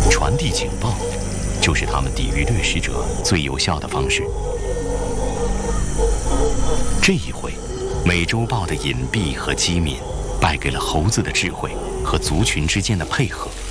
传递警报就是他们抵御掠食者最有效的方式。这一回，美洲豹的隐蔽和机敏败给了猴子的智慧和族群之间的配合。